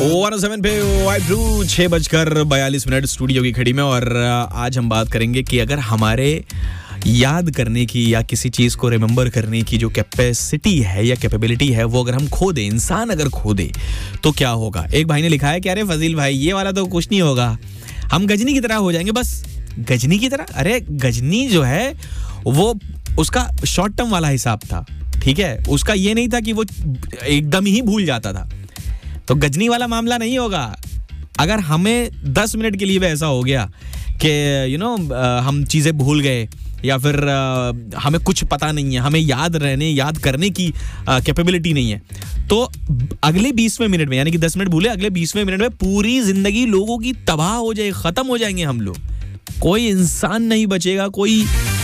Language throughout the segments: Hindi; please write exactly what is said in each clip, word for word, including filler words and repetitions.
वन ओ सेवन पे वाइब थ्रू छह बजकर बयालीस मिनट स्टूडियो की घड़ी में। और आज हम बात करेंगे कि अगर हमारे याद करने की या किसी चीज़ को रिमेंबर करने की जो कैपेसिटी है या कैपेबिलिटी है वो अगर हम खो दे, इंसान अगर खो दे तो क्या होगा। एक भाई ने लिखा है कि अरे फजील भाई ये वाला तो कुछ नहीं होगा, हम गजनी की तरह हो जाएंगे। बस गजनी की तरह? अरे गजनी जो है वो उसका शॉर्ट टर्म वाला हिसाब था, ठीक है, उसका ये नहीं था कि वो एकदम ही भूल जाता था। तो गजनी वाला मामला नहीं होगा। अगर हमें दस मिनट के लिए भी ऐसा हो गया कि यू नो हम चीज़ें भूल गए या फिर uh, हमें कुछ पता नहीं है, हमें याद रहने याद करने की कैपेबिलिटी uh, नहीं है, तो अगले बीसवें मिनट में, यानी कि दस मिनट भूले, अगले बीसवें मिनट में पूरी जिंदगी लोगों की तबाह हो जाए, खत्म हो जाएंगे हम लोग। कोई इंसान नहीं बचेगा, कोई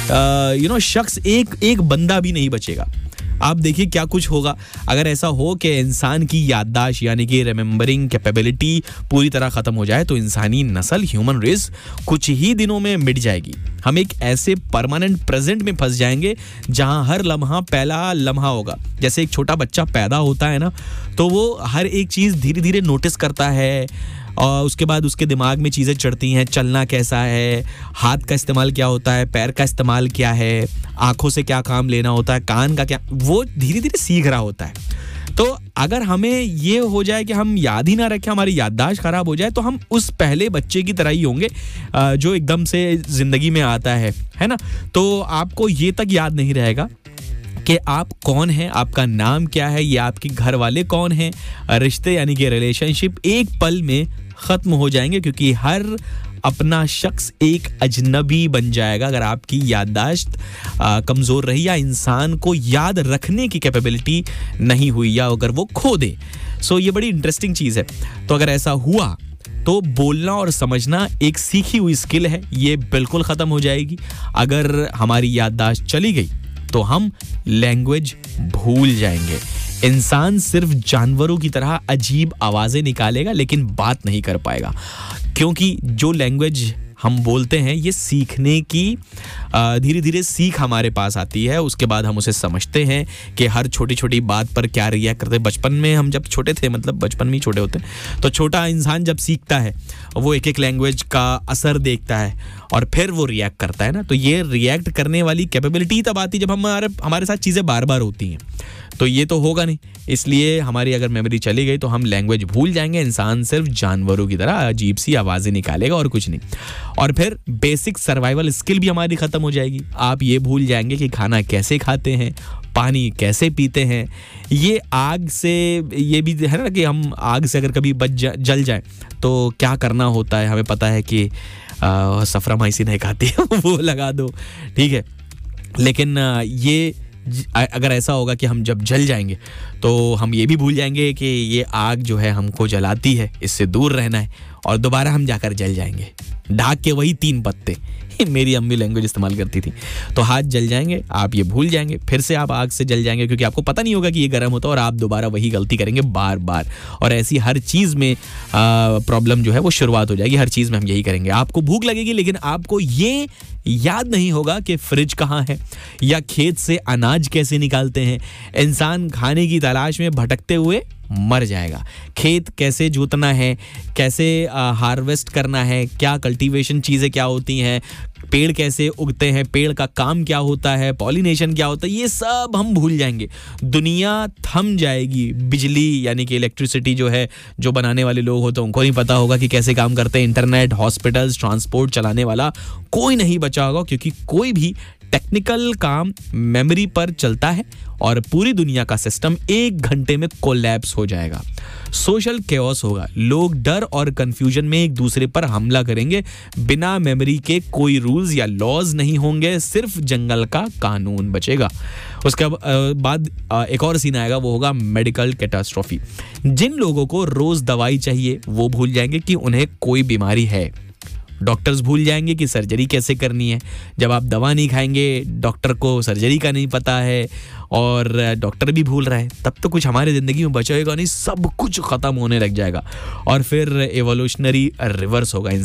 यू नो शख्स, एक एक बंदा भी नहीं बचेगा। आप देखिए क्या कुछ होगा अगर ऐसा हो कि इंसान की याददाश्त यानी कि रिमेंबरिंग कैपेबिलिटी पूरी तरह खत्म हो जाए तो इंसानी नस्ल, ह्यूमन रेस कुछ ही दिनों में मिट जाएगी। हम एक ऐसे परमानेंट प्रेजेंट में फंस जाएंगे जहां हर लम्हा पहला लम्हा होगा। जैसे एक छोटा बच्चा पैदा होता है ना, तो वो हर एक चीज़ धीरे धीरे नोटिस करता है और उसके बाद उसके दिमाग में चीज़ें चढ़ती हैं, चलना कैसा है, हाथ का इस्तेमाल क्या होता है, पैर का इस्तेमाल क्या है, आंखों से क्या काम लेना होता है, कान का क्या, वो धीरे धीरे सीख रहा होता है। तो अगर हमें ये हो जाए कि हम याद ही ना रखें, हमारी याददाश्त खराब हो जाए, तो हम उस पहले बच्चे की तरह ही होंगे जो एकदम से जिंदगी में आता है है ना। तो आपको ये तक याद नहीं रहेगा कि आप कौन हैं, आपका नाम क्या है, ये आपके घर वाले कौन हैं, रिश्ते यानी कि रिलेशनशिप एक पल में खत्म हो जाएंगे, क्योंकि हर अपना शख्स एक अजनबी बन जाएगा अगर आपकी याददाश्त कमज़ोर रही या इंसान को याद रखने की कैपेबिलिटी नहीं हुई या अगर वो खो दे। सो ये बड़ी इंटरेस्टिंग चीज़ है। तो अगर ऐसा हुआ तो बोलना और समझना एक सीखी हुई स्किल है, ये बिल्कुल ख़त्म हो जाएगी। अगर हमारी याददाश्त चली गई तो हम लैंग्वेज भूल जाएंगे। इंसान सिर्फ जानवरों की तरह अजीब आवाज़ें निकालेगा लेकिन बात नहीं कर पाएगा, क्योंकि जो लैंग्वेज हम बोलते हैं ये सीखने की धीरे धीरे सीख हमारे पास आती है। उसके बाद हम उसे समझते हैं कि हर छोटी छोटी बात पर क्या रिएक्ट करते हैं। बचपन में हम जब छोटे थे, मतलब बचपन में ही छोटे होते हैं, तो छोटा इंसान जब सीखता है वो एक एक लैंग्वेज का असर देखता है और फिर वो रिएक्ट करता है ना। तो ये रिएक्ट करने वाली कैपेबिलिटी तब आती है जब हमारे हमारे साथ चीज़ें बार बार होती हैं। तो ये तो होगा नहीं, इसलिए हमारी अगर मेमोरी चली गई तो हम लैंग्वेज भूल जाएंगे। इंसान सिर्फ जानवरों की तरह अजीब सी आवाज़ें निकालेगा और कुछ नहीं। और फिर बेसिक सर्वाइवल स्किल भी हमारी ख़त्म हो जाएगी। आप ये भूल जाएंगे कि खाना कैसे खाते हैं, पानी कैसे पीते हैं। ये आग से, ये भी है ना कि हम आग से अगर कभी बच जा, जल जाए तो क्या करना होता है। हमें पता है कि सफरामाइसिन है खाती है वो लगा दो, ठीक है। लेकिन ये अगर ऐसा होगा कि हम जब जल जाएंगे तो हम ये भी भूल जाएंगे कि ये आग जो है हमको जलाती है, इससे दूर रहना है, और दोबारा हम जाकर जल जाएंगे। ढाक के वही तीन पत्ते, मेरी अम्मी लैंग्वेज इस्तेमाल करती थी, तो हाथ जल जाएंगे, आप ये भूल जाएंगे, फिर से आप आग से जल जाएंगे, क्योंकि आपको पता नहीं होगा कि ये गर्म होता है और आप दोबारा वही गलती करेंगे बार बार। और ऐसी हर चीज़ में प्रॉब्लम जो है वो शुरुआत हो जाएगी। हर चीज़ में हम यही करेंगे। आपको भूख लगेगी लेकिन आपको ये याद नहीं होगा कि फ्रिज कहाँ है या खेत से अनाज कैसे निकालते हैं। इंसान खाने की तलाश में भटकते हुए मर जाएगा। खेत कैसे जोतना है, कैसे हार्वेस्ट करना है, क्या कल्टीवेशन चीज़ें क्या होती हैं, पेड़ कैसे उगते हैं, पेड़ का काम क्या होता है, पॉलिनेशन क्या होता है, ये सब हम भूल जाएंगे। दुनिया थम जाएगी। बिजली यानी कि इलेक्ट्रिसिटी जो है, जो बनाने वाले लोग होते हैं उनको नहीं पता होगा कि कैसे काम करते हैं। इंटरनेट, हॉस्पिटल्स, ट्रांसपोर्ट चलाने वाला कोई नहीं बचा होगा, क्योंकि कोई भी टेक्निकल काम मेमोरी पर चलता है और पूरी दुनिया का सिस्टम एक घंटे में कोलैप्स हो जाएगा। सोशल केओस होगा। लोग डर और कंफ्यूजन में एक दूसरे पर हमला करेंगे। बिना मेमोरी के कोई रूल्स या लॉज नहीं होंगे, सिर्फ जंगल का कानून बचेगा। उसके बाद एक और सीन आएगा, वो होगा मेडिकल कैटास्ट्रोफी। जिन लोगों को रोज दवाई चाहिए वो भूल जाएंगे कि उन्हें कोई बीमारी है। डॉक्टर्स भूल जाएंगे कि सर्जरी कैसे करनी है। जब आप दवा नहीं खाएंगे, डॉक्टर को सर्जरी का नहीं पता है और डॉक्टर भी भूल रहा है, तब तो कुछ हमारी ज़िंदगी में बचेगा नहीं, सब कुछ ख़त्म होने लग जाएगा। और फिर एवोल्यूशनरी रिवर्स होगा।